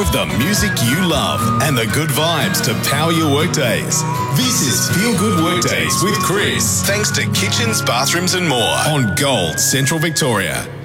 more of the music you love and the good vibes to power your workdays. This is Feel Good Workdays with Chris, thanks to Kitchens, Bathrooms and More on Gold Central Victoria.